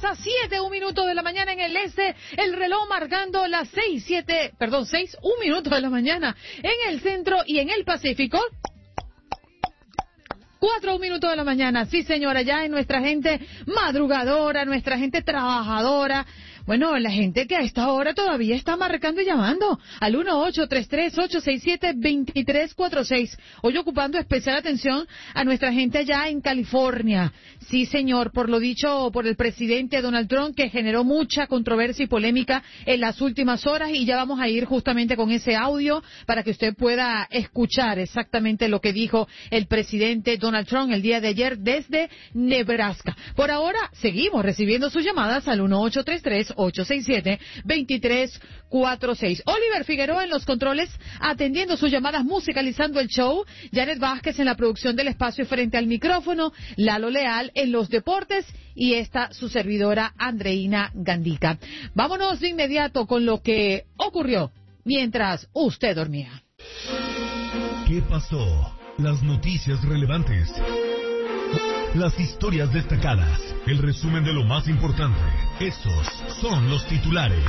las 7:01 de la mañana en el este, el reloj marcando las 6:01 de la mañana en el centro y en el Pacífico. 4:01 de la mañana, sí señora, ya en nuestra gente madrugadora, nuestra gente trabajadora. Bueno, la gente que a esta hora todavía está marcando y llamando al 1-833-867-2346. Hoy ocupando especial atención a nuestra gente allá en California. Sí, señor, por lo dicho por el presidente Donald Trump, que generó mucha controversia y polémica en las últimas horas, y ya vamos a ir justamente con ese audio para que usted pueda escuchar exactamente lo que dijo el presidente Donald Trump el día de ayer desde Nebraska. Por ahora, seguimos recibiendo sus llamadas al 1-833-867-2346. Oliver Figueroa en los controles, atendiendo sus llamadas, musicalizando el show. Janet Vázquez en la producción del espacio frente al micrófono. Lalo Leal en los deportes. Y esta, su servidora, Andreina Gandica. Vámonos de inmediato con lo que ocurrió mientras usted dormía. ¿Qué pasó? Las noticias relevantes. Las historias destacadas, el resumen de lo más importante. Estos son los titulares.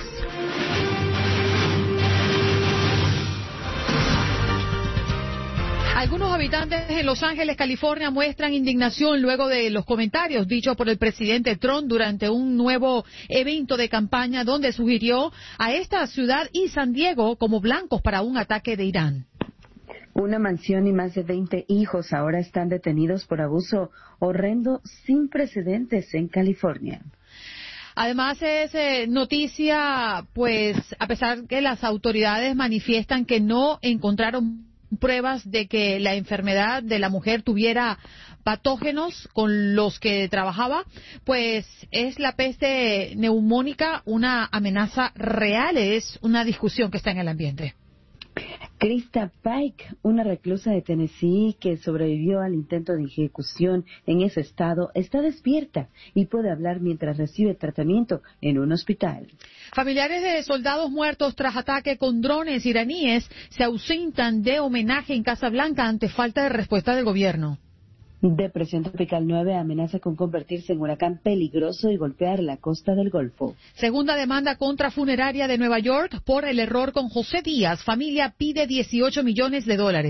Algunos habitantes en Los Ángeles, California, muestran indignación luego de los comentarios dichos por el presidente Trump durante un nuevo evento de campaña donde sugirió a esta ciudad y San Diego como blancos para un ataque de Irán. Una mansión y más de 20 hijos ahora están detenidos por abuso horrendo sin precedentes en California. Además es noticia, pues, a pesar que las autoridades manifiestan que no encontraron pruebas de que la enfermedad de la mujer tuviera patógenos con los que trabajaba, pues es la peste neumónica una amenaza real, es una discusión que está en el ambiente. Krista Pike, una reclusa de Tennessee que sobrevivió al intento de ejecución en ese estado, está despierta y puede hablar mientras recibe tratamiento en un hospital. Familiares de soldados muertos tras ataque con drones iraníes se ausentan de homenaje en Casa Blanca ante falta de respuesta del gobierno. Depresión tropical 9 amenaza con convertirse en huracán peligroso y golpear la costa del Golfo. Segunda demanda contra funeraria de Nueva York por el error con José Díaz. Familia pide $18 millones.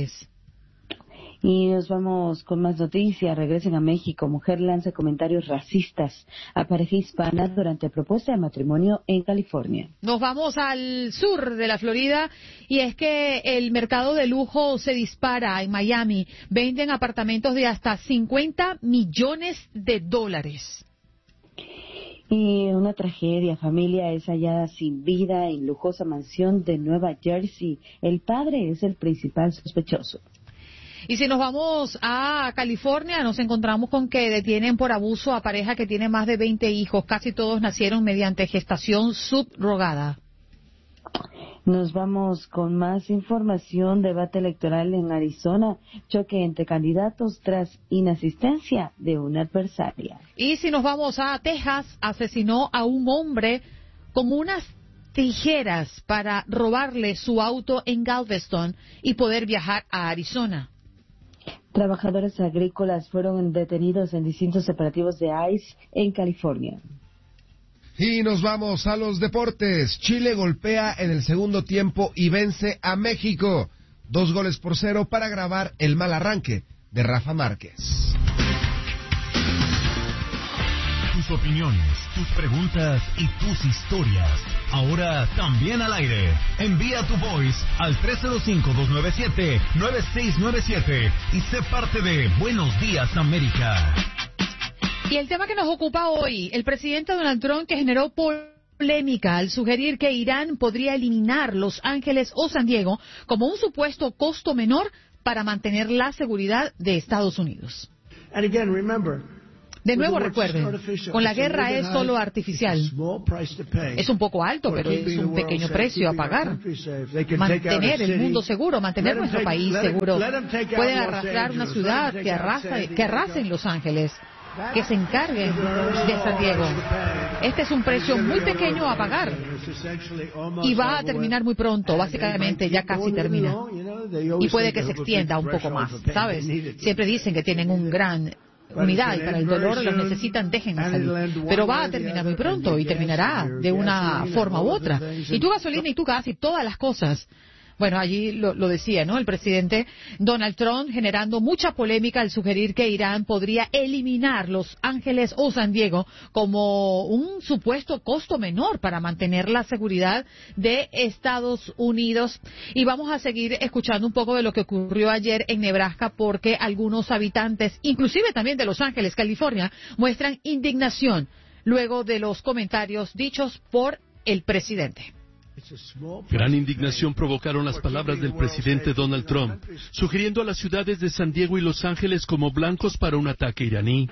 Y nos vamos con más noticias. Regresen a México. Mujer lanza comentarios racistas a pareja hispana durante propuesta de matrimonio en California. Nos vamos al sur de la Florida y es que el mercado de lujo se dispara en Miami. Venden apartamentos de hasta $50 millones. Y una tragedia. Familia es hallada sin vida en lujosa mansión de Nueva Jersey. El padre es el principal sospechoso. Y si nos vamos a California, nos encontramos con que detienen por abuso a pareja que tiene más de 20 hijos. Casi todos nacieron mediante gestación subrogada. Nos vamos con más información. Debate electoral en Arizona. Choque entre candidatos tras inasistencia de una adversaria. Y si nos vamos a Texas, asesinó a un hombre con unas tijeras para robarle su auto en Galveston y poder viajar a Arizona. Trabajadores agrícolas fueron detenidos en distintos operativos de ICE en California. Y nos vamos a los deportes. Chile golpea en el segundo tiempo y vence a México. 2-0 para agravar el mal arranque de Rafa Márquez. Tus opiniones, tus preguntas y tus historias. Ahora también al aire. Envía tu voice al 305-297-9697 y sé parte de Buenos Días América. Y el tema que nos ocupa hoy, el presidente Donald Trump, que generó polémica al sugerir que Irán podría eliminar Los Ángeles o San Diego como un supuesto costo menor para mantener la seguridad de Estados Unidos. De nuevo recuerden, con la guerra es solo artificial. Es un poco alto, pero es un pequeño precio a pagar. Mantener el mundo seguro, mantener nuestro país seguro. Pueden arrastrar una ciudad que arrasen Los Ángeles, que se encarguen de San Diego. Este es un precio muy pequeño a pagar y va a terminar muy pronto, básicamente ya casi termina. Y puede que se extienda un poco más, ¿sabes? Siempre dicen que tienen un gran unidad y para el dolor los necesitan, déjenlos salir. Pero va a terminar muy pronto y terminará de una forma u otra. Y tu gasolina y tu gas y todas las cosas. Bueno, allí lo decía, ¿no? El presidente Donald Trump generando mucha polémica al sugerir que Irán podría eliminar Los Ángeles o San Diego como un supuesto costo menor para mantener la seguridad de Estados Unidos. Y vamos a seguir escuchando un poco de lo que ocurrió ayer en Nebraska porque algunos habitantes, inclusive también de Los Ángeles, California, muestran indignación luego de los comentarios dichos por el presidente. Gran indignación provocaron las palabras del presidente Donald Trump, sugiriendo a las ciudades de San Diego y Los Ángeles como blancos para un ataque iraní.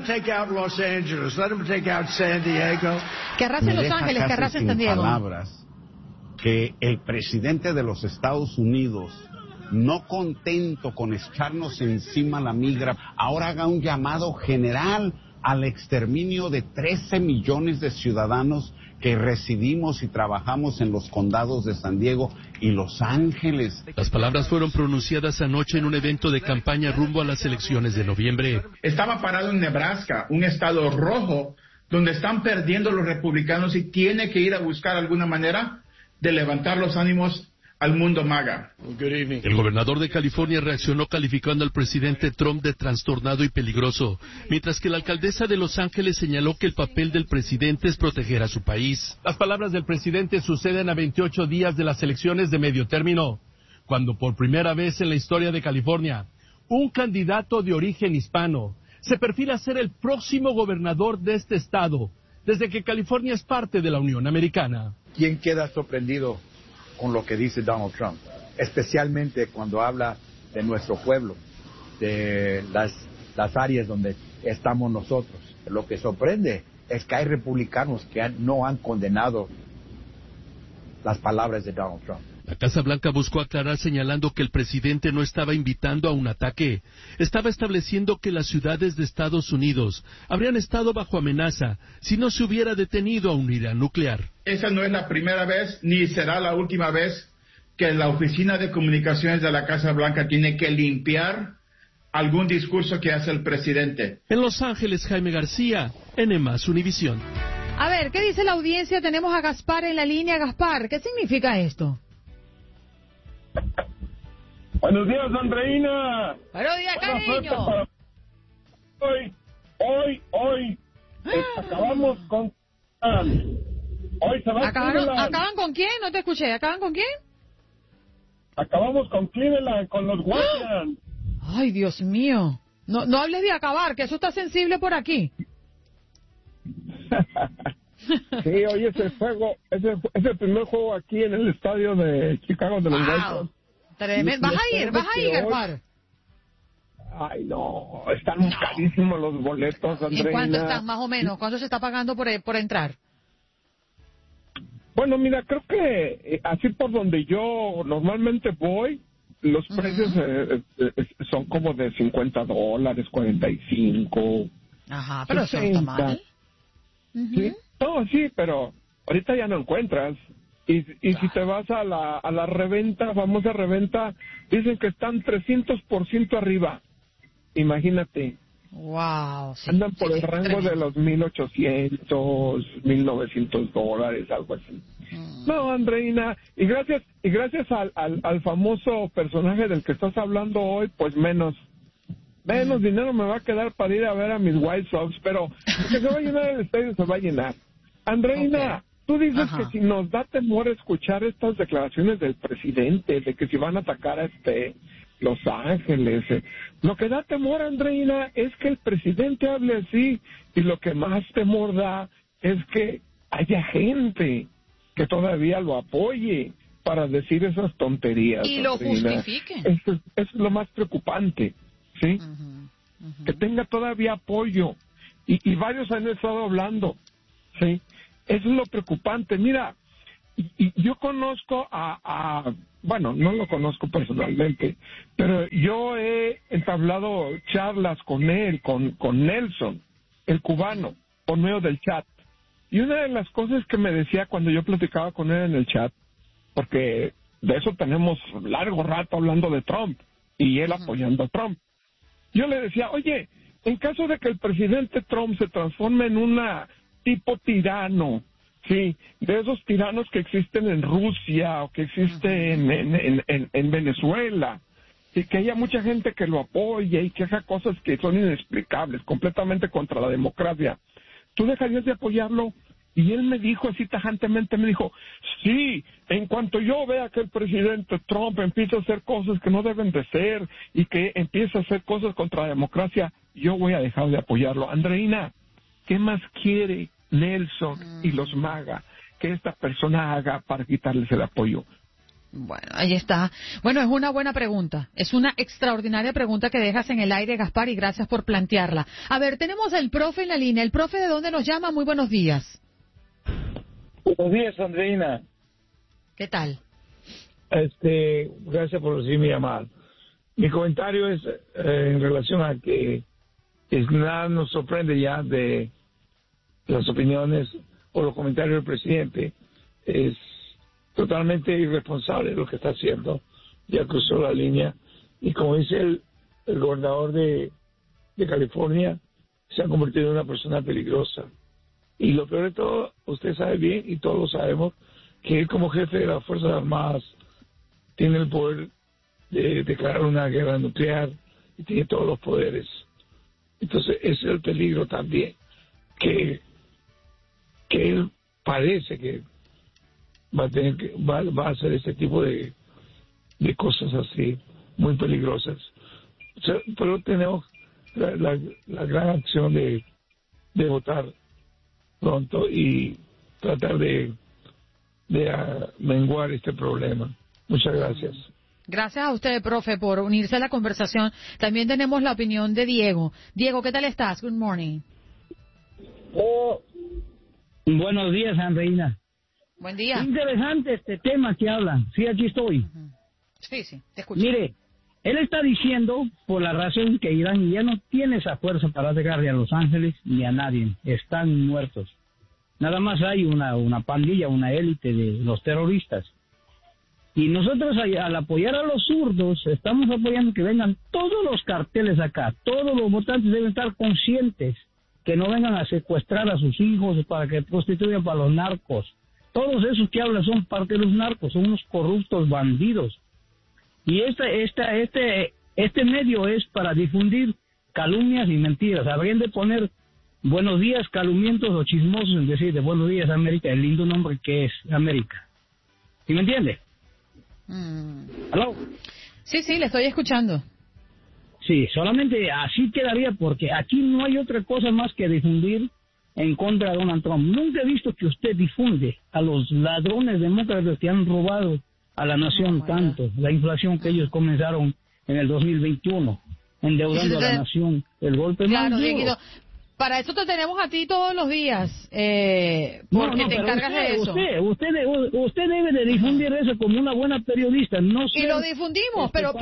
Que arrasen Los Ángeles, que arrasen San Diego. Palabras que el presidente de los Estados Unidos, no contento con echarnos encima la migra, ahora haga un llamado general al exterminio de 13 millones de ciudadanos que residimos y trabajamos en los condados de San Diego y Los Ángeles. Las palabras fueron pronunciadas anoche en un evento de campaña rumbo a las elecciones de noviembre. Estaba parado en Nebraska, un estado rojo, donde están perdiendo los republicanos y tiene que ir a buscar alguna manera de levantar los ánimos al mundo MAGA. El gobernador de California reaccionó calificando al presidente Trump de trastornado y peligroso, mientras que la alcaldesa de Los Ángeles señaló que el papel del presidente es proteger a su país. Las palabras del presidente suceden a 28 días de las elecciones de medio término, cuando por primera vez en la historia de California, un candidato de origen hispano se perfila a ser el próximo gobernador de este estado, desde que California es parte de la Unión Americana. ¿Quién queda sorprendido con lo que dice Donald Trump, especialmente cuando habla de nuestro pueblo, de las áreas donde estamos nosotros? Lo que sorprende es que hay republicanos que no han condenado las palabras de Donald Trump. La Casa Blanca buscó aclarar señalando que el presidente no estaba invitando a un ataque, estaba estableciendo que las ciudades de Estados Unidos habrían estado bajo amenaza si no se hubiera detenido a un Irán nuclear. Esa no es la primera vez ni será la última vez que la Oficina de Comunicaciones de la Casa Blanca tiene que limpiar algún discurso que hace el presidente. En Los Ángeles, Jaime García, NM Univisión. A ver, ¿qué dice la audiencia? Tenemos a Gaspar en la línea. Gaspar, ¿qué significa esto? Buenos días, Andreina. Buenos días, cariño. Hoy, acabamos con... Hoy se va ¿Acaban con quién? No te escuché. ¿Acaban con quién? Acabamos con Cleveland, con los Guardians. Ay, Dios mío. No hables de acabar, que eso está sensible por aquí. Sí, hoy es el juego, es el primer juego aquí en el estadio de Chicago de los White Sox. Tremendo. ¿Vas a ir, Gaspar? Ay, no, están carísimos los boletos, Andreina. ¿En cuánto están, más o menos? ¿Cuánto se está pagando por entrar? Bueno, mira, creo que así por donde yo normalmente voy, los precios son como de $50, 45. Ajá, pero 60. eso no está mal. Sí, no, sí, pero ahorita ya no encuentras. Y si te vas a la reventa, famosa reventa, dicen que están 300% arriba. Imagínate. Wow. Sí, andan por el rango tremendo. de los $1,800, $1,900, algo así. No, Andreina, y gracias al famoso personaje del que estás hablando hoy, pues menos dinero me va a quedar para ir a ver a mis White Sox, pero que se va a llenar el estadio, se va a llenar. Andreina, tú dices que si nos da temor escuchar estas declaraciones del presidente, de que si van a atacar a Los Ángeles, lo que da temor, Andreina, es que el presidente hable así, y lo que más temor da es que haya gente que todavía lo apoye para decir esas tonterías. Y lo Andreina. justifique. Eso es lo más preocupante, ¿sí? Que tenga todavía apoyo, y varios han estado hablando, ¿sí? Eso es lo preocupante. Mira, y yo conozco bueno, no lo conozco personalmente, pero yo he entablado charlas con él, con Nelson, el cubano, por medio del chat. Y una de las cosas que me decía cuando yo platicaba con él en el chat, porque de eso tenemos largo rato hablando de Trump, y él apoyando a Trump, yo le decía, oye, en caso de que el presidente Trump se transforme en una tipo tirano, sí, de esos tiranos que existen en Rusia o que existen en Venezuela, y que haya mucha gente que lo apoye y que haga cosas que son inexplicables, completamente contra la democracia, ¿tú dejarías de apoyarlo? Y él me dijo así tajantemente, me dijo, sí, en cuanto yo vea que el presidente Trump empieza a hacer cosas que no deben de ser y que empieza a hacer cosas contra la democracia, yo voy a dejar de apoyarlo. Andreina, ¿qué más quiere Nelson y los MAGA que esta persona haga para quitarles el apoyo? Bueno, ahí está. Bueno, es una buena pregunta. Es una extraordinaria pregunta que dejas en el aire, Gaspar, y gracias por plantearla. A ver, tenemos al profe en la línea. ¿El profe de dónde nos llama? Muy buenos días. Buenos días, Andreina. ¿Qué tal? Gracias por recibir mi llamada. Mi comentario es en relación a que nada nos sorprende ya de las opiniones o los comentarios del presidente. Es totalmente irresponsable lo que está haciendo. Ya cruzó la línea. Y como dice el gobernador de California, se ha convertido en una persona peligrosa. Y lo peor de todo, usted sabe bien, y todos lo sabemos, que él como jefe de las Fuerzas Armadas tiene el poder de declarar una guerra nuclear y tiene todos los poderes. Entonces ese es el peligro también, que él parece que va a hacer este tipo de cosas así, muy peligrosas. O sea, pero tenemos la gran acción de votar pronto y tratar de menguar este problema. Muchas gracias. Gracias a usted, profe, por unirse a la conversación. También tenemos la opinión de Diego. Diego, ¿qué tal estás? Good morning. Buenos días, Andreina. Buen día. Interesante este tema que hablan. Sí, aquí estoy. Sí, te escucho. Mire, él está diciendo, por la razón que Irán ya no tiene esa fuerza para atacarle a Los Ángeles ni a nadie. Están muertos. Nada más hay una pandilla, una élite de los terroristas. Y nosotros al apoyar a los zurdos, estamos apoyando que vengan todos los carteles acá. Todos los votantes deben estar conscientes que no vengan a secuestrar a sus hijos para que prostituyan para los narcos. Todos esos que hablan son parte de los narcos, son unos corruptos bandidos. Y este medio es para difundir calumnias y mentiras. Habrían de poner buenos días calumnientos o chismosos en decir de buenos días América, el lindo nombre que es América. ¿Sí me entiende? ¿Aló? Sí, le estoy escuchando. Sí, solamente así quedaría, porque aquí no hay otra cosa más que difundir en contra de Donald Trump. Nunca he visto que usted difunde a los ladrones demócratas que han robado a la nación tanto, la inflación que ellos comenzaron en el 2021, endeudando a la nación, el golpe más duro. Para eso te tenemos a ti todos los días, porque te encargas de eso. Usted debe de difundir eso como una buena periodista. No ser, y lo difundimos, pero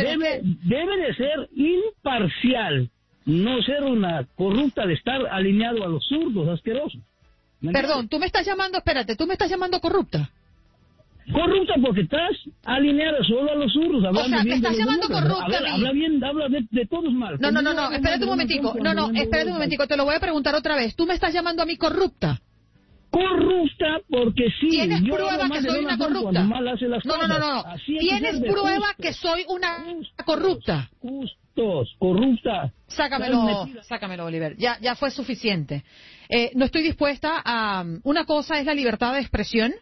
debe de ser imparcial, no ser una corrupta de estar alineado a los zurdos asquerosos. Perdón, tú me estás llamando corrupta. Corrupta porque estás alineada solo a los zurdos. O sea, me estás llamando corrupta a mí. Habla de todos mal. No, espérate un momentico. Espérate un momentico, te lo voy a preguntar otra vez. ¿Tú me estás llamando a mí corrupta? Corrupta porque sí. ¿Tienes prueba que soy una corrupta? No. ¿Tienes prueba que soy una corrupta? Corrupta. Sácamelo, Oliver. Ya fue suficiente. No estoy dispuesta a... Una cosa es la libertad de expresión.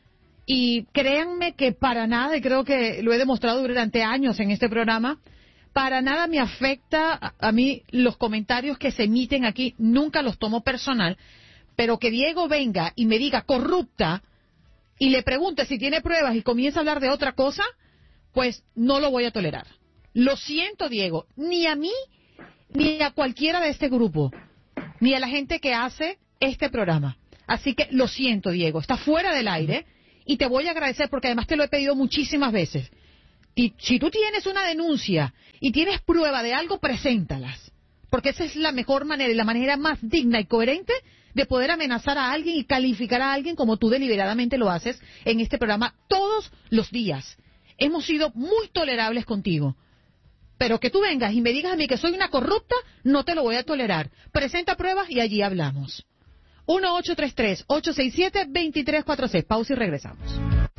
Y créanme que para nada, y creo que lo he demostrado durante años en este programa, para nada me afecta a mí los comentarios que se emiten aquí, nunca los tomo personal, pero que Diego venga y me diga corrupta y le pregunte si tiene pruebas y comienza a hablar de otra cosa, pues no lo voy a tolerar. Lo siento, Diego, ni a mí, ni a cualquiera de este grupo, ni a la gente que hace este programa. Así que lo siento, Diego, está fuera del aire. Y te voy a agradecer porque además te lo he pedido muchísimas veces. Y si tú tienes una denuncia y tienes prueba de algo, preséntalas. Porque esa es la mejor manera y la manera más digna y coherente de poder amenazar a alguien y calificar a alguien como tú deliberadamente lo haces en este programa todos los días. Hemos sido muy tolerables contigo. Pero que tú vengas y me digas a mí que soy una corrupta, no te lo voy a tolerar. Presenta pruebas y allí hablamos. 1-833-867-2346. Pausa y regresamos.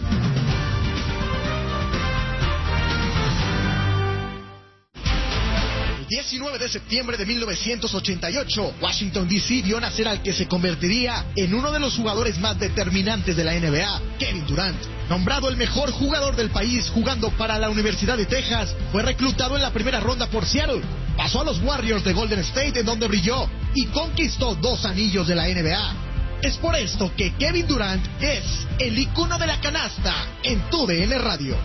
El 19 de septiembre de 1988, Washington D.C. vio nacer al que se convertiría en uno de los jugadores más determinantes de la NBA, Kevin Durant. Nombrado el mejor jugador del país jugando para la Universidad de Texas, fue reclutado en la primera ronda por Seattle. Pasó a los Warriors de Golden State, en donde brilló y conquistó 2 anillos de la NBA. Es por esto que Kevin Durant es el ícono de la canasta en TUDN Radio.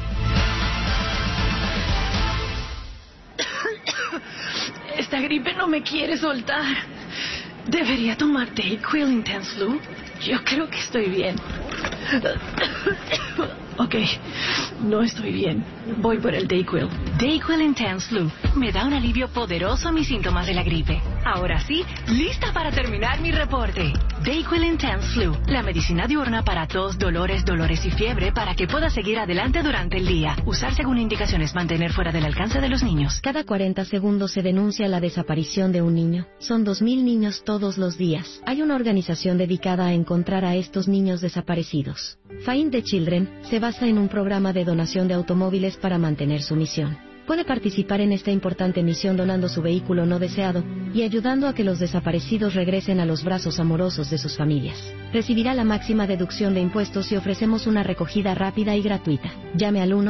Esta gripe no me quiere soltar. ¿Debería tomar Dayquil Intense Flu? Yo creo que estoy bien. Ok, no estoy bien. Voy por el Dayquil. Dayquil Intense Flu me da un alivio poderoso a mis síntomas de la gripe. Ahora sí, lista para terminar mi reporte. Dayquil Intense Flu, la medicina diurna para tos, dolores y fiebre para que pueda seguir adelante durante el día. Usar según indicaciones, mantener fuera del alcance de los niños. Cada 40 segundos se denuncia la desaparición de un niño. Son 2.000 niños todos los días. Hay una organización dedicada a encontrar a estos niños desaparecidos. Find the Children se basa en un programa de donación de automóviles para mantener su misión. Puede participar en esta importante misión donando su vehículo no deseado y ayudando a que los desaparecidos regresen a los brazos amorosos de sus familias. Recibirá la máxima deducción de impuestos y ofrecemos una recogida rápida y gratuita. Llame al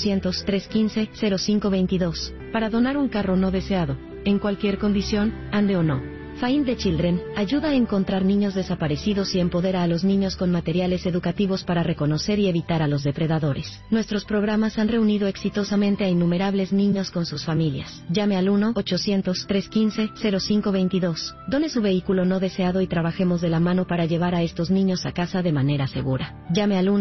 1-800-315-0522 para donar un carro no deseado, en cualquier condición, ande o no. Find the Children ayuda a encontrar niños desaparecidos y empodera a los niños con materiales educativos para reconocer y evitar a los depredadores. Nuestros programas han reunido exitosamente a innumerables niños con sus familias. Llame al 1-800-315-0522. Done su vehículo no deseado y trabajemos de la mano para llevar a estos niños a casa de manera segura. Llame al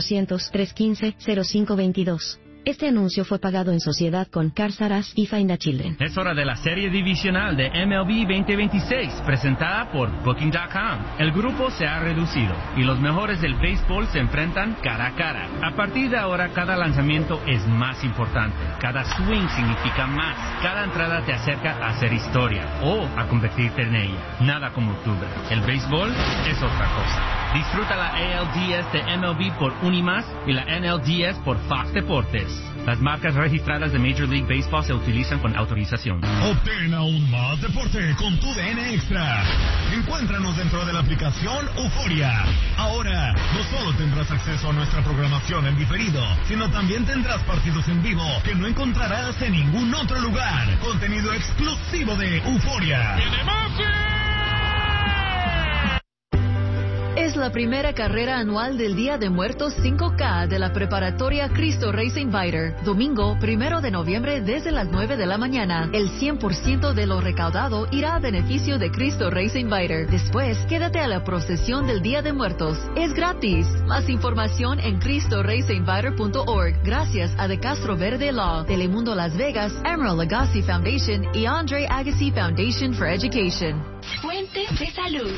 1-800-315-0522. Este anuncio fue pagado en sociedad con Cars R Us y Find the Children. Es hora de la serie divisional de MLB 2026, presentada por Booking.com. El grupo se ha reducido y los mejores del béisbol se enfrentan cara a cara. A partir de ahora, cada lanzamiento es más importante. Cada swing significa más. Cada entrada te acerca a hacer historia o a convertirte en ella. Nada como octubre. El béisbol es otra cosa. Disfruta la ALDS de MLB por Unimas y la NLDS por Fox Deportes. Las marcas registradas de Major League Baseball se utilizan con autorización. Obtén aún más deporte con TUDN Extra. Encuéntranos dentro de la aplicación Euforia. Ahora, no solo tendrás acceso a nuestra programación en diferido, sino también tendrás partidos en vivo que no encontrarás en ningún otro lugar. Contenido exclusivo de Euforia. Es la primera carrera anual del Día de Muertos 5K de la preparatoria Cristo Racing Fighter. Domingo 1 de noviembre desde las 9 de la mañana. El 100% de lo recaudado irá a beneficio de Cristo Racing Fighter. Después, quédate a la procesión del Día de Muertos. Es gratis. Más información en CristoRacingFighter.org. Gracias a De Castro Verde Law, Telemundo Las Vegas, Emerald Agassi Foundation y Andre Agassi Foundation for Education. Fuente de salud.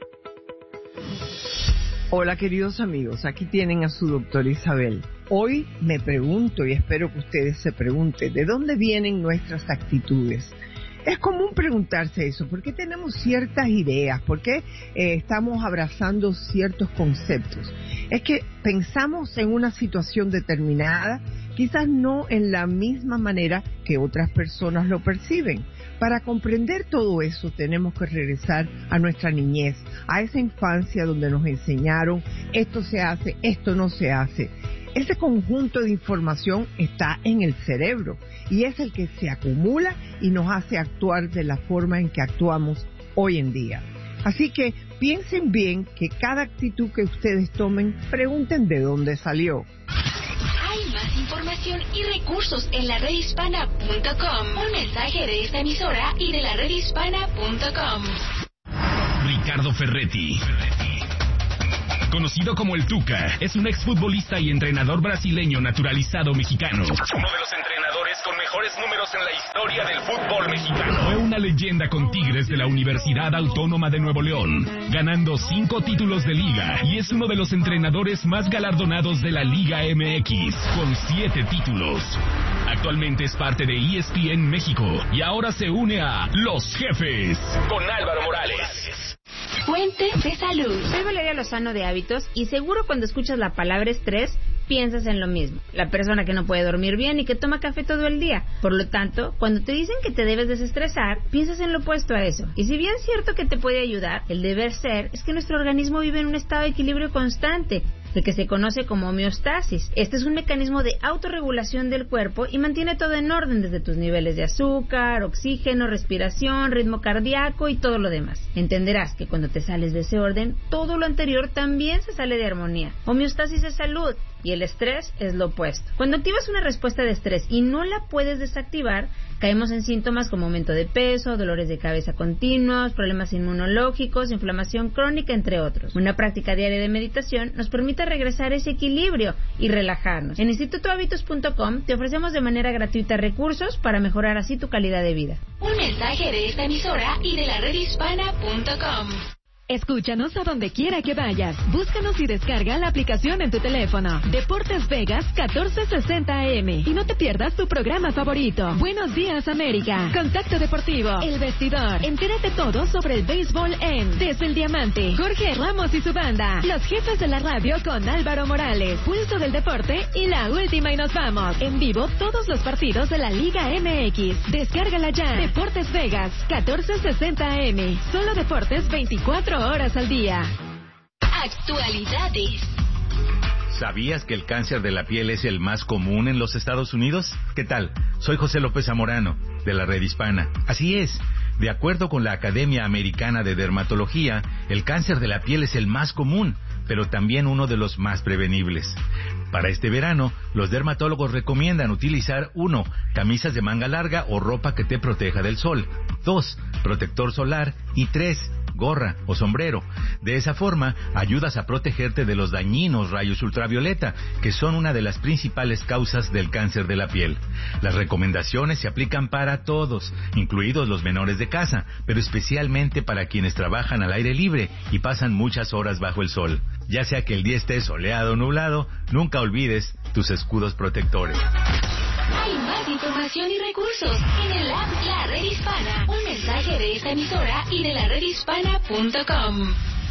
Hola queridos amigos, aquí tienen a su doctora Isabel. Hoy me pregunto y espero que ustedes se pregunten, ¿de dónde vienen nuestras actitudes? Es común preguntarse eso, ¿por qué tenemos ciertas ideas? ¿Por qué estamos abrazando ciertos conceptos? Es que pensamos en una situación determinada, quizás no en la misma manera que otras personas lo perciben. Para comprender todo eso tenemos que regresar a nuestra niñez, a esa infancia donde nos enseñaron esto se hace, esto no se hace. Ese conjunto de información está en el cerebro y es el que se acumula y nos hace actuar de la forma en que actuamos hoy en día. Así que piensen bien que cada actitud que ustedes tomen, pregunten de dónde salió. Hay más información y recursos en la redhispana.com. Un mensaje de esta emisora y de la redhispana.com. Ricardo Ferretti, conocido como el Tuca, es un exfutbolista y entrenador brasileño naturalizado mexicano. Uno de los entrenadores con mejores números en la historia del fútbol mexicano. Fue una leyenda con Tigres de la Universidad Autónoma de Nuevo León, ganando 5 títulos de liga, y es uno de los entrenadores más galardonados de la Liga MX, con 7 títulos. Actualmente es parte de ESPN México y ahora se une a Los Jefes con Álvaro Morales. Fuente de salud. Soy Valeria Lozano de Hábitos y seguro cuando escuchas la palabra estrés piensas en lo mismo. La persona que no puede dormir bien y que toma café todo el día. Por lo tanto, cuando te dicen que te debes desestresar, piensas en lo opuesto a eso. Y si bien es cierto que te puede ayudar, el deber ser es que nuestro organismo vive en un estado de equilibrio constante, el que se conoce como homeostasis. Este es un mecanismo de autorregulación del cuerpo y mantiene todo en orden, desde tus niveles de azúcar, oxígeno, respiración, ritmo cardíaco y todo lo demás. Entenderás que cuando te sales de ese orden, todo lo anterior también se sale de armonía. Homeostasis es salud y el estrés es lo opuesto. Cuando activas una respuesta de estrés y no la puedes desactivar, caemos en síntomas como aumento de peso, dolores de cabeza continuos, problemas inmunológicos, inflamación crónica, entre otros. Una práctica diaria de meditación nos permite regresar a ese equilibrio y relajarnos. En institutohabitos.com te ofrecemos de manera gratuita recursos para mejorar así tu calidad de vida. Un mensaje de esta emisora y de la redhispana.com. Escúchanos a donde quiera que vayas. Búscanos y descarga la aplicación en tu teléfono. Deportes Vegas 1460 AM. Y no te pierdas tu programa favorito. Buenos días, América. Contacto Deportivo. El Vestidor. Entérate todo sobre el béisbol en Desde el Diamante. Jorge Ramos y su banda. Los Jefes de la Radio con Álvaro Morales. Pulso del Deporte y la última y nos vamos. En vivo todos los partidos de la Liga MX. Descárgala ya. Deportes Vegas 1460 AM. Solo deportes 24 horas al día. Actualidades. ¿Sabías que el cáncer de la piel es el más común en los Estados Unidos? ¿Qué tal? Soy José López Zamorano, de la Red Hispana. Así es. De acuerdo con la Academia Americana de Dermatología, el cáncer de la piel es el más común, pero también uno de los más prevenibles. Para este verano, los dermatólogos recomiendan utilizar 1. Camisas de manga larga o ropa que te proteja del sol. 2. Protector solar. Y 3. Gorra o sombrero. De esa forma, ayudas a protegerte de los dañinos rayos ultravioleta, que son una de las principales causas del cáncer de la piel. Las recomendaciones se aplican para todos, incluidos los menores de casa, pero especialmente para quienes trabajan al aire libre y pasan muchas horas bajo el sol. Ya sea que el día esté soleado o nublado, nunca olvides tus escudos protectores. Hay más información y recursos en el app La Red Hispana. Un mensaje de esta emisora y de la redhispana.com.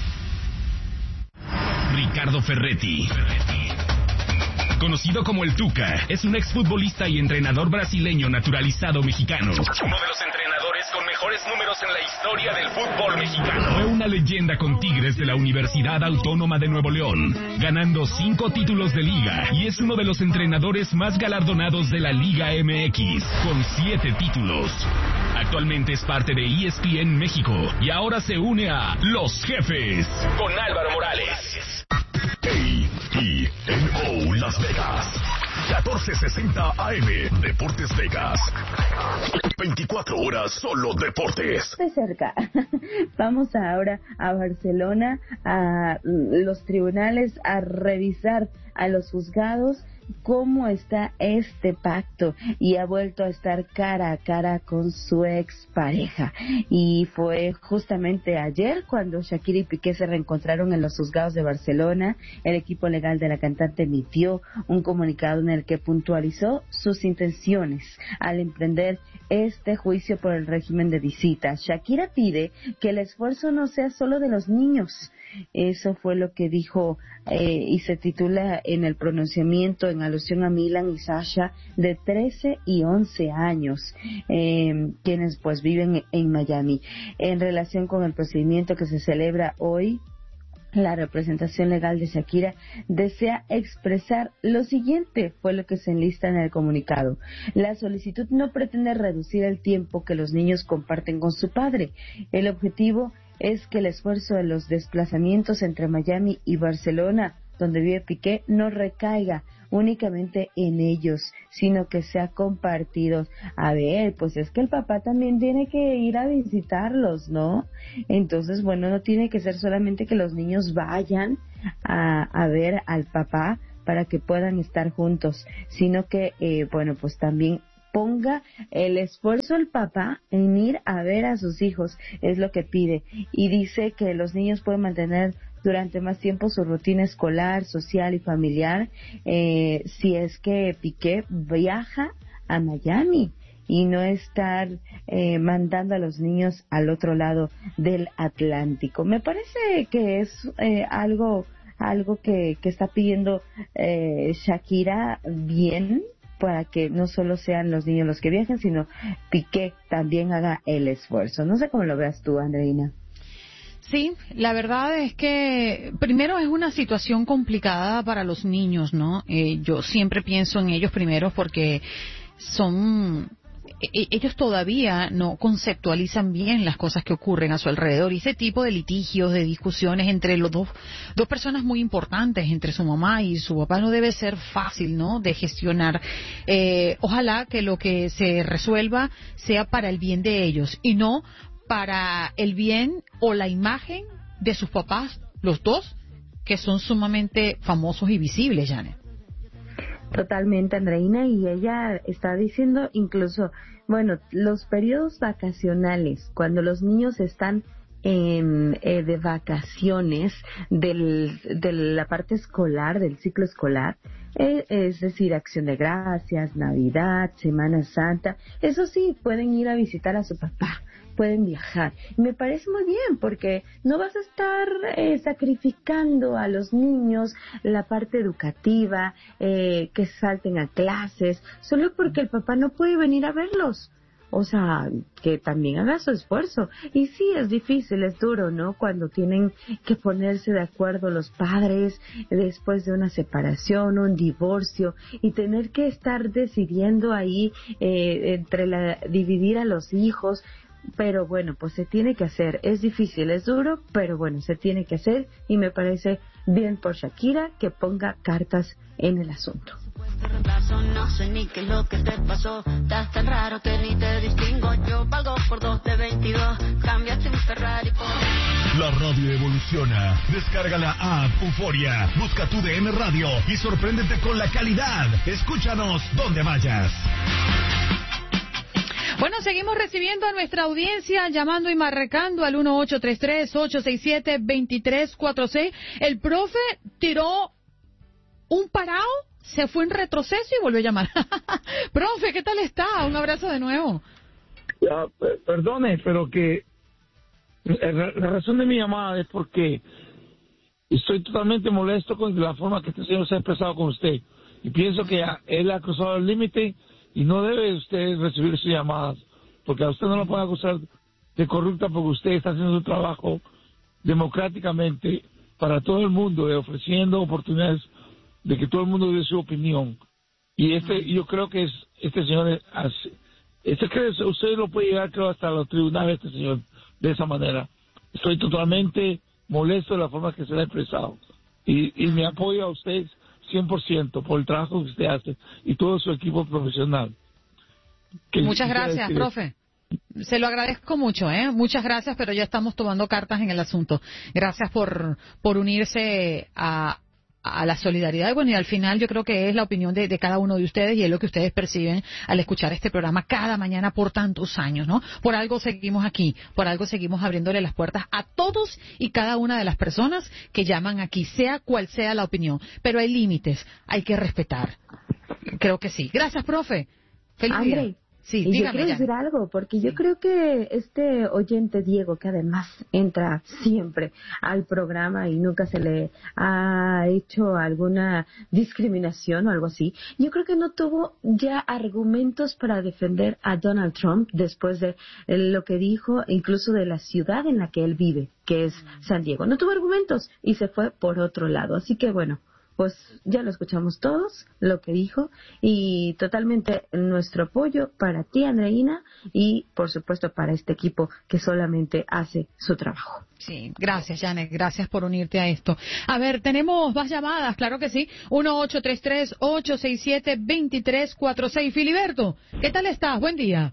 Ricardo Ferretti, conocido como el Tuca, es un exfutbolista y entrenador brasileño naturalizado mexicano. Uno de los entrenadores con mejores números en la historia del fútbol mexicano. Fue una leyenda con Tigres de la Universidad Autónoma de Nuevo León, ganando 5 títulos de liga, y es uno de los entrenadores más galardonados de la Liga MX, con 7 títulos. Actualmente es parte de ESPN México y ahora se une a Los Jefes con Álvaro Morales. KENO Las Vegas 1460 AM. Deportes Vegas. 24 horas solo deportes. De cerca. Vamos ahora a Barcelona, a los tribunales, a revisar a los juzgados cómo está este pacto, y ha vuelto a estar cara a cara con su expareja. Y fue justamente ayer cuando Shakira y Piqué se reencontraron en los juzgados de Barcelona. El equipo legal de la cantante emitió un comunicado en el que puntualizó sus intenciones al emprender este juicio por el régimen de visitas. Shakira pide que el esfuerzo no sea solo de los niños. Eso fue lo que dijo y se titula en el pronunciamiento en alusión a Milan y Sasha, de 13 y 11 años, quienes pues viven en Miami. En relación con el procedimiento que se celebra hoy, la representación legal de Shakira desea expresar lo siguiente, fue lo que se enlista en el comunicado. La solicitud no pretende reducir el tiempo que los niños comparten con su padre. El objetivo es que el esfuerzo de los desplazamientos entre Miami y Barcelona, donde vive Piqué, no recaiga únicamente en ellos, sino que sea compartido. A ver, pues es que el papá también tiene que ir a visitarlos, ¿no? Entonces, bueno, no tiene que ser solamente que los niños vayan a ver al papá para que puedan estar juntos, sino que, bueno, pues también ponga el esfuerzo el papá en ir a ver a sus hijos, es lo que pide. Y dice que los niños pueden mantener durante más tiempo su rutina escolar, social y familiar, si es que Piqué viaja a Miami y no estar mandando a los niños al otro lado del Atlántico. Me parece que es algo que está pidiendo Shakira bien, para que no solo sean los niños los que viajen, sino Piqué también haga el esfuerzo. No sé cómo lo veas tú, Andreina. Sí, la verdad es que primero es una situación complicada para los niños, ¿no? Yo siempre pienso en ellos primero porque ellos todavía no conceptualizan bien las cosas que ocurren a su alrededor y ese tipo de litigios, de discusiones entre los dos personas muy importantes, entre su mamá y su papá, no debe ser fácil, ¿no?, de gestionar. Ojalá que lo que se resuelva sea para el bien de ellos y no para el bien o la imagen de sus papás, los dos, que son sumamente famosos y visibles, Janet. Totalmente, Andreina, y ella está diciendo incluso, bueno, los periodos vacacionales, cuando los niños están de vacaciones de la parte escolar, del ciclo escolar, es decir, Acción de Gracias, Navidad, Semana Santa, eso sí, pueden ir a visitar a su papá, pueden viajar. Me parece muy bien porque no vas a estar sacrificando a los niños la parte educativa, que salten a clases, solo porque el papá no puede venir a verlos. O sea, que también haga su esfuerzo. Y sí, es difícil, es duro, ¿no? Cuando tienen que ponerse de acuerdo los padres después de una separación, un divorcio, y tener que estar decidiendo ahí dividir a los hijos. Pero bueno, pues se tiene que hacer. Es difícil, es duro, pero bueno, se tiene que hacer y me parece bien por Shakira que ponga cartas en el asunto. No sé ni qué es lo que te pasó. Estás tan raro que ni te distingo. Yo valgo por 2 de 22. Cambiaste un Ferrari por... La radio evoluciona. Descarga la app Euforia. Busca tu DN Radio y sorpréndete con la calidad. Escúchanos donde vayas. Bueno, seguimos recibiendo a nuestra audiencia, llamando y marcando al 1833-867-2346. El profe tiró un parado, se fue en retroceso y volvió a llamar. Profe, ¿qué tal está? Un abrazo de nuevo. Perdone, pero que la razón de mi llamada es porque estoy totalmente molesto con la forma que este señor se ha expresado con usted. Y pienso que él ha cruzado el límite y no debe usted recibir sus llamadas, porque a usted no lo pueden acusar de corrupta porque usted está haciendo su trabajo democráticamente para todo el mundo, ofreciendo oportunidades de que todo el mundo dé su opinión. Y yo creo que este señor usted lo puede llegar, creo, hasta los tribunales, este señor, de esa manera. Estoy totalmente molesto de la forma que se ha expresado. Y me apoyo a usted 100% por el trabajo que usted hace y todo su equipo profesional. Muchas gracias, profe. Se lo agradezco mucho, Muchas gracias, pero ya estamos tomando cartas en el asunto. Gracias por unirse a la solidaridad. Y bueno, y al final yo creo que es la opinión de cada uno de ustedes y es lo que ustedes perciben al escuchar este programa cada mañana por tantos años, ¿no? Por algo seguimos aquí, por algo seguimos abriéndole las puertas a todos y cada una de las personas que llaman aquí, sea cual sea la opinión. Pero hay límites, hay que respetar. Creo que sí. Gracias, profe. Feliz día. Sí, y yo quiero decir algo, porque yo creo que este oyente Diego, que además entra siempre al programa y nunca se le ha hecho alguna discriminación o algo así, yo creo que no tuvo ya argumentos para defender a Donald Trump después de lo que dijo, incluso de la ciudad en la que él vive, que es San Diego. No tuvo argumentos y se fue por otro lado. Así que bueno, pues ya lo escuchamos todos, lo que dijo, y totalmente nuestro apoyo para ti, Andreina, y por supuesto para este equipo que solamente hace su trabajo. Sí, gracias, Janet, gracias por unirte a esto. A ver, tenemos más llamadas, claro que sí, 1-833-867-2346. Filiberto, ¿qué tal estás? Buen día.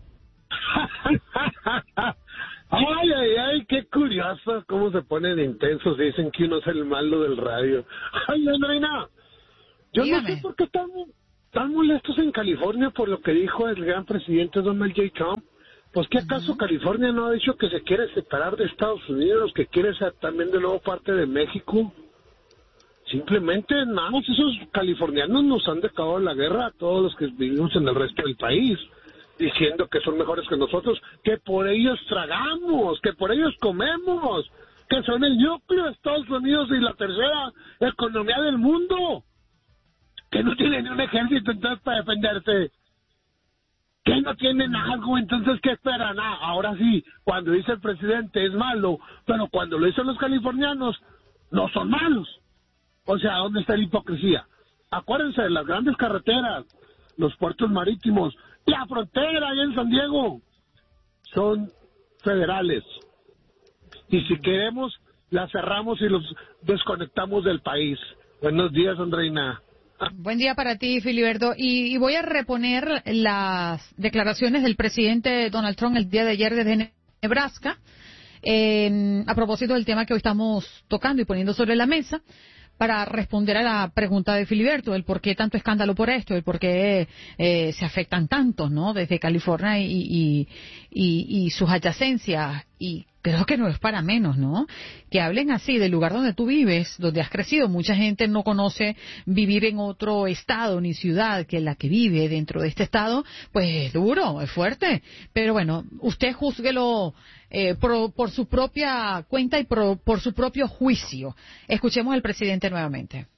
Ay, qué curioso cómo se ponen intensos. Dicen que uno es el malo del radio. Ay, Andreina, yo Dígame. No sé por qué están molestos en California por lo que dijo el gran presidente Donald J. Trump. Pues, ¿qué acaso California no ha dicho que se quiere separar de Estados Unidos, que quiere ser también de nuevo parte de México? Simplemente nada más esos californianos nos han dejado la guerra a todos los que vivimos en el resto del país, diciendo que son mejores que nosotros, que por ellos tragamos, que por ellos comemos, que son el núcleo de Estados Unidos y la tercera economía del mundo, que no tienen ni un ejército entonces para defenderse, que no tienen algo, entonces ¿qué esperan? Ahora sí, cuando dice el presidente es malo, pero cuando lo dicen los californianos no son malos. O sea, ¿dónde está la hipocresía? Acuérdense de las grandes carreteras, los puertos marítimos, la frontera allá en San Diego, son federales. Y si queremos, las cerramos y los desconectamos del país. Buenos días, Andreina. Buen día para ti, Filiberto. Y voy a reponer las declaraciones del presidente Donald Trump el día de ayer desde Nebraska, a propósito del tema que hoy estamos tocando y poniendo sobre la mesa, para responder a la pregunta de Filiberto, el por qué tanto escándalo por esto, el por qué se afectan tantos, ¿no? Desde California y sus adyacencias. Y creo que no es para menos, ¿no? Que hablen así del lugar donde tú vives, donde has crecido. Mucha gente no conoce vivir en otro estado ni ciudad que la que vive dentro de este estado. Pues es duro, es fuerte. Pero bueno, usted júzguelo por su propia cuenta y por su propio juicio. Escuchemos al presidente nuevamente.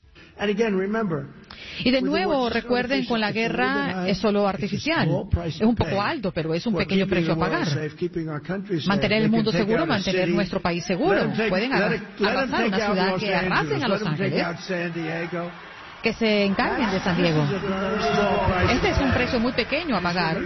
Y de nuevo, recuerden, con la guerra es solo artificial. Es un poco alto, pero es un pequeño precio a pagar. Mantener el mundo seguro, mantener nuestro país seguro. Pueden arrasar una ciudad, que arrasen a Los Ángeles, que se encarguen de San Diego. Este es un precio muy pequeño a pagar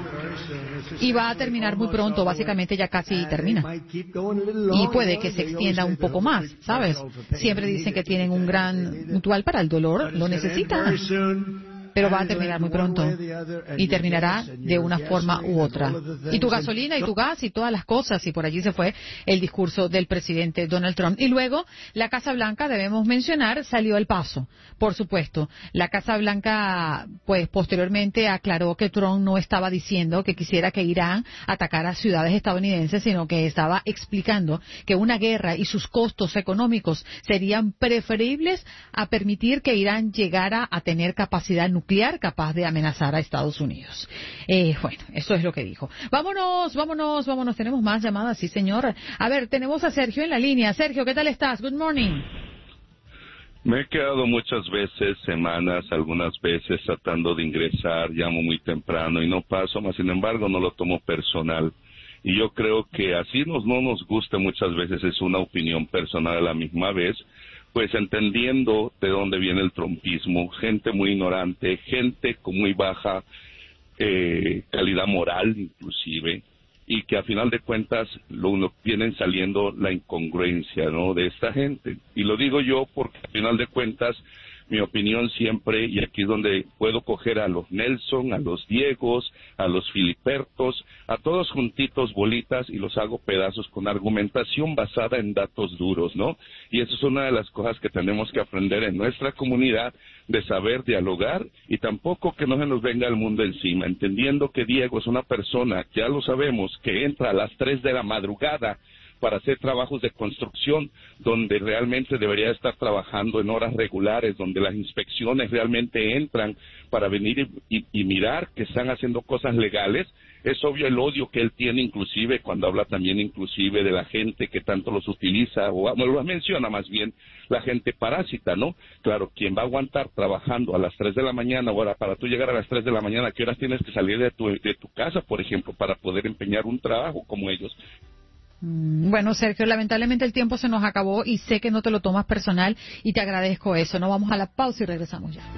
y va a terminar muy pronto, básicamente ya casi termina. Y puede que se extienda un poco más, ¿sabes? Siempre dicen que tienen un gran mutual para el dolor, lo necesitan. Pero va a terminar muy pronto y terminará de una forma u otra. Y tu gasolina y tu gas y todas las cosas, y por allí se fue el discurso del presidente Donald Trump. Y luego la Casa Blanca, debemos mencionar, salió al paso, por supuesto. La Casa Blanca, pues posteriormente aclaró que Trump no estaba diciendo que quisiera que Irán atacara ciudades estadounidenses, sino que estaba explicando que una guerra y sus costos económicos serían preferibles a permitir que Irán llegara a tener capacidad nuclear capaz de amenazar a Estados Unidos. Bueno, eso es lo que dijo. Vámonos. Tenemos más llamadas, sí, señor. A ver, tenemos a Sergio en la línea. Sergio, ¿qué tal estás? Good morning. Me he quedado muchas veces, semanas, algunas veces tratando de ingresar, llamo muy temprano y no paso, mas sin embargo no lo tomo personal. Y yo creo que así no nos guste muchas veces, es una opinión personal a la misma vez, pues entendiendo de dónde viene el trumpismo, gente muy ignorante, gente con muy baja calidad moral inclusive, y que a final de cuentas lo vienen saliendo la incongruencia, ¿no?, de esta gente. Y lo digo yo porque a final de cuentas mi opinión siempre, y aquí es donde puedo coger a los Nelson, a los Diegos, a los Filibertos, a todos juntitos, bolitas, y los hago pedazos con argumentación basada en datos duros, ¿no? Y eso es una de las cosas que tenemos que aprender en nuestra comunidad, de saber dialogar, y tampoco que no se nos venga el mundo encima, entendiendo que Diego es una persona, ya lo sabemos, que entra a las 3 de la madrugada para hacer trabajos de construcción, donde realmente debería estar trabajando en horas regulares, donde las inspecciones realmente entran para venir y mirar que están haciendo cosas legales. Es obvio el odio que él tiene, inclusive cuando habla también inclusive de la gente que tanto los utiliza, o lo menciona más bien, la gente parásita, ¿no? Claro, ¿quién va a aguantar trabajando a las 3 de la mañana? Ahora, para tú llegar a las 3 de la mañana, ¿a qué horas tienes que salir de tu casa, por ejemplo, para poder empeñar un trabajo como ellos? Bueno, Sergio, lamentablemente el tiempo se nos acabó y sé que no te lo tomas personal y te agradezco eso. Nos vamos a la pausa y regresamos ya.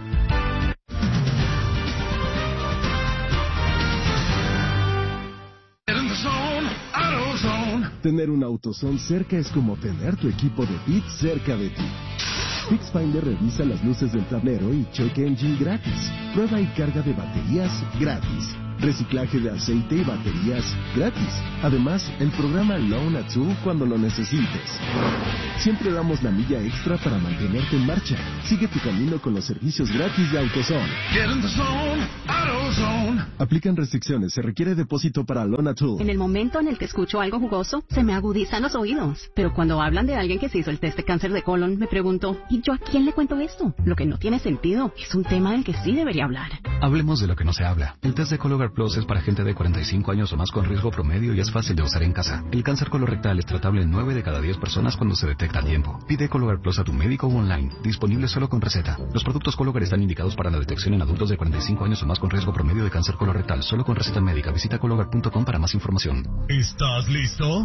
Tener un AutoZone cerca es como tener tu equipo de Beat cerca de ti. FixFinder revisa las luces del tablero y check engine gratis. Prueba y carga de baterías gratis. reciclaje de aceite y baterías gratis. Además, el programa Loan a Two cuando lo necesites. Siempre damos la milla extra para mantenerte en marcha. Sigue tu camino con los servicios gratis de AutoZone. Aplican restricciones, se requiere depósito para Loan a Two. En el momento en el que escucho algo jugoso, se me agudizan los oídos. Pero cuando hablan de alguien que se hizo el test de cáncer de colon, me pregunto, ¿y yo a quién le cuento esto? Lo que no tiene sentido. Es un tema del que sí debería hablar. Hablemos de lo que no se habla. El test de Cologuard Plus es para gente de 45 años o más con riesgo promedio y es fácil de usar en casa. El cáncer colorectal es tratable en 9 de cada 10 personas cuando se detecta a tiempo. Pide Cologuard Plus a tu médico o online. Disponible solo con receta. Los productos Cologuard están indicados para la detección en adultos de 45 años o más con riesgo promedio de cáncer colorectal. Solo con receta médica. Visita Cologuard.com para más información. ¿Estás listo?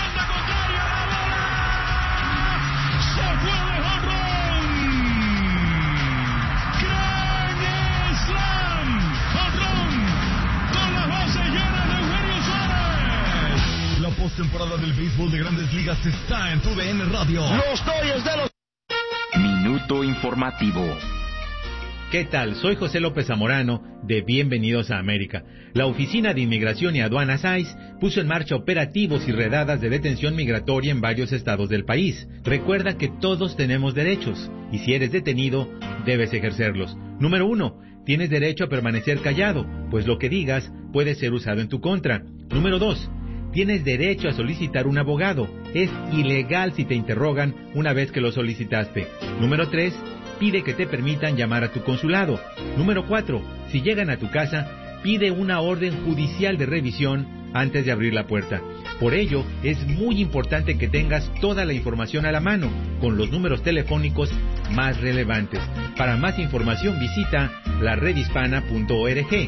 La postemporada del béisbol de Grandes Ligas está en TUDN Radio. Los Dodgers de los... Minuto informativo. ¿Qué tal? Soy José López Zamorano de Bienvenidos a América. La Oficina de Inmigración y Aduanas ICE puso en marcha operativos y redadas de detención migratoria en varios estados del país. Recuerda que todos tenemos derechos y si eres detenido, debes ejercerlos. Número 1. Tienes derecho a permanecer callado, pues lo que digas puede ser usado en tu contra. Número 2. Tienes derecho a solicitar un abogado. Es ilegal si te interrogan una vez que lo solicitaste. Número 3. Pide que te permitan llamar a tu consulado. Número 4. Si llegan a tu casa, pide una orden judicial de revisión antes de abrir la puerta. Por ello, es muy importante que tengas toda la información a la mano, con los números telefónicos más relevantes. Para más información visita laredhispana.org.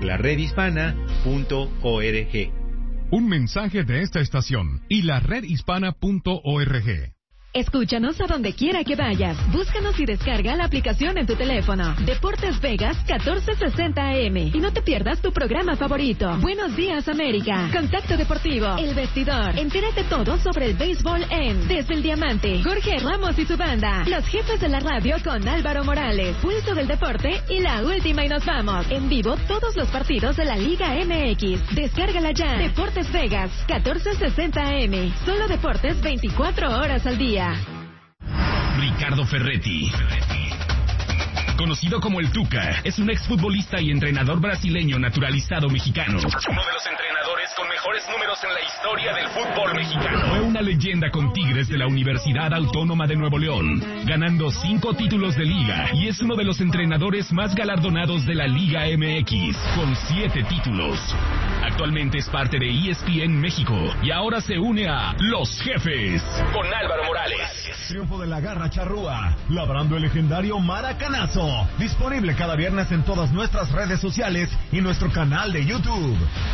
laredhispana.org. Un mensaje de esta estación y laredhispana.org. Escúchanos a donde quiera que vayas. Búscanos y descarga la aplicación en tu teléfono. Deportes Vegas 1460 AM. Y no te pierdas tu programa favorito. Buenos días, América. Contacto Deportivo. El Vestidor. Entérate todo sobre el béisbol en Desde el Diamante. Jorge Ramos y su banda. Los jefes de la radio con Álvaro Morales. Pulso del Deporte y la última y nos vamos. En vivo todos los partidos de la Liga MX. Descárgala ya. Deportes Vegas 1460 AM. Solo deportes 24 horas al día. Ricardo Ferretti, conocido como el Tuca, es un exfutbolista y entrenador brasileño naturalizado mexicano. Uno de los entrenadores con mejores números en la historia del fútbol mexicano. Fue una leyenda con Tigres de la Universidad Autónoma de Nuevo León, ganando 5 títulos de liga, y es uno de los entrenadores más galardonados de la Liga MX, con 7 títulos. Actualmente es parte de ESPN México y ahora se une a Los Jefes con Álvaro Morales. Triunfo de la Garra Charrúa, labrando el legendario Maracanazo. Disponible cada viernes en todas nuestras redes sociales y nuestro canal de YouTube.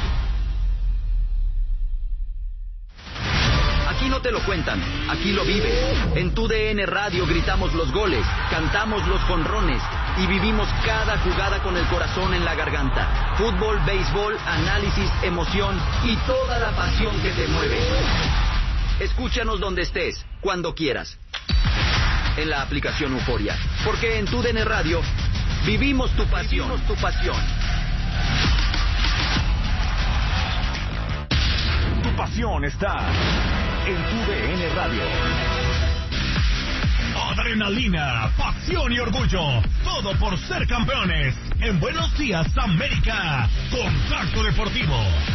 Aquí no te lo cuentan, aquí lo vives. En TUDN Radio gritamos los goles, cantamos los jonrones y vivimos cada jugada con el corazón en la garganta. Fútbol, béisbol, análisis, emoción y toda la pasión que te mueve. Escúchanos donde estés, cuando quieras. En la aplicación Euforia, porque en TUDN Radio vivimos tu pasión. Tu pasión está en TUDN Radio. Adrenalina, pasión y orgullo, todo por ser campeones. En Buenos Días, América, Contacto Deportivo.